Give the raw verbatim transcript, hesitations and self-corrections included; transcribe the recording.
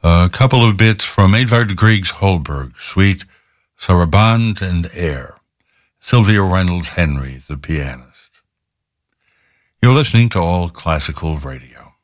A couple of bits from Edvard Grieg's Holberg, Suite, Sarabande and Air. Sylvia Reynolds Henry, the pianist. You're listening to All Classical Radio.